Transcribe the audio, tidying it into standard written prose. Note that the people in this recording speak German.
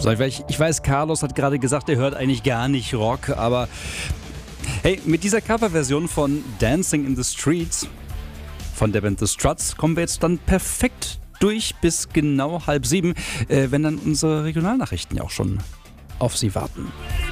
So, ich weiß, Carlos hat gerade gesagt, er hört eigentlich gar nicht Rock, aber hey, mit dieser Coverversion von Dancing in the Streets von der Band The Struts kommen wir jetzt dann perfekt durch bis genau 6:30, wenn dann unsere Regionalnachrichten ja auch schon auf Sie warten.